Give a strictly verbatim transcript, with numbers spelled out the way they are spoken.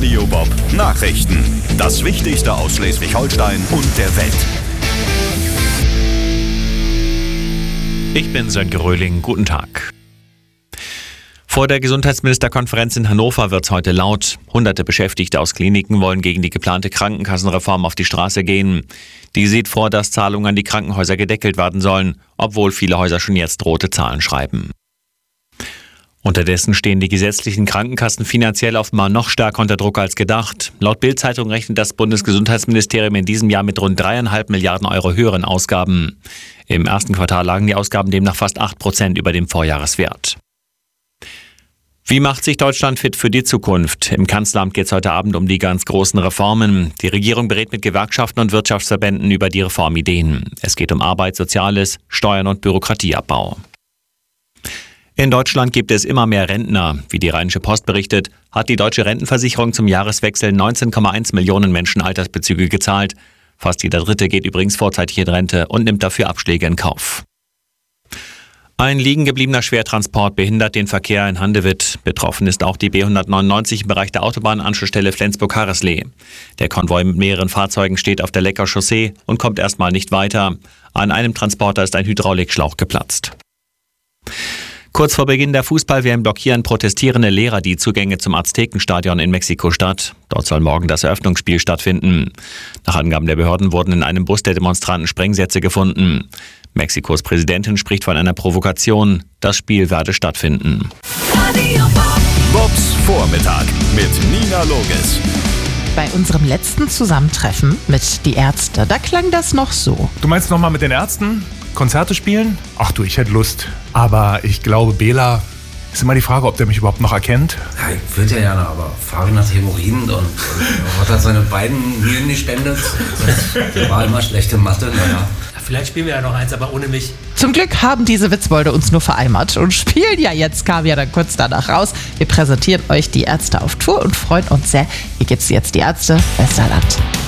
Radio Bob Nachrichten. Das Wichtigste aus Schleswig-Holstein und der Welt. Ich bin Sönke Röhling. Guten Tag. Vor der Gesundheitsministerkonferenz in Hannover wird es heute laut. Hunderte Beschäftigte aus Kliniken wollen gegen die geplante Krankenkassenreform auf die Straße gehen. Die sieht vor, dass Zahlungen an die Krankenhäuser gedeckelt werden sollen, obwohl viele Häuser schon jetzt rote Zahlen schreiben. Unterdessen stehen die gesetzlichen Krankenkassen finanziell offenbar noch stärker unter Druck als gedacht. Laut Bild-Zeitung rechnet das Bundesgesundheitsministerium in diesem Jahr mit rund dreieinhalb Milliarden Euro höheren Ausgaben. Im ersten Quartal lagen die Ausgaben demnach fast acht Prozent über dem Vorjahreswert. Wie macht sich Deutschland fit für die Zukunft? Im Kanzleramt geht es heute Abend um die ganz großen Reformen. Die Regierung berät mit Gewerkschaften und Wirtschaftsverbänden über die Reformideen. Es geht um Arbeit, Soziales, Steuern und Bürokratieabbau. In Deutschland gibt es immer mehr Rentner. Wie die Rheinische Post berichtet, hat die Deutsche Rentenversicherung zum Jahreswechsel neunzehn Komma eins Millionen Menschen Altersbezüge gezahlt. Fast jeder Dritte geht übrigens vorzeitig in Rente und nimmt dafür Abschläge in Kauf. Ein liegen gebliebener Schwertransport behindert den Verkehr in Handewitt. Betroffen ist auch die B hundertneunundneunzig im Bereich der Autobahnanschlussstelle Flensburg-Harreslee. Der Konvoi mit mehreren Fahrzeugen steht auf der Lecker Chaussee und kommt erstmal nicht weiter. An einem Transporter ist ein Hydraulikschlauch geplatzt. Kurz vor Beginn der Fußball-W M blockieren protestierende Lehrer die Zugänge zum Aztekenstadion in Mexiko-Stadt. Dort soll morgen das Eröffnungsspiel stattfinden. Nach Angaben der Behörden wurden in einem Bus der Demonstranten Sprengsätze gefunden. Mexikos Präsidentin spricht von einer Provokation. Das Spiel werde stattfinden. Bobs Vormittag mit Nina Loges. Bei unserem letzten Zusammentreffen mit die Ärzte, da klang das noch so. Du meinst nochmal mit den Ärzten? Konzerte spielen? Ach du, ich hätte Lust. Aber ich glaube, Bela, ist immer die Frage, ob der mich überhaupt noch erkennt. Ja, ich würde ja gerne, aber Farin hat Hämorrhoiden und, und hat seine beiden Nieren gespendet. Der war immer schlechte Mathe, naja. Vielleicht spielen wir ja noch eins, aber ohne mich. Zum Glück haben diese Witzbolde uns nur vereimert und spielen ja jetzt, kam ja dann kurz danach raus. Wir präsentieren euch die Ärzte auf Tour und freuen uns sehr. Hier gibt's jetzt die Ärzte Westerland.